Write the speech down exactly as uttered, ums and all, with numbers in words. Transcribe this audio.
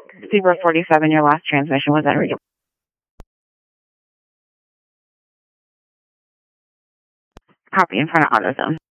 Zebra forty-seven, your last transmission was unreadable. Copy in front of AutoZone.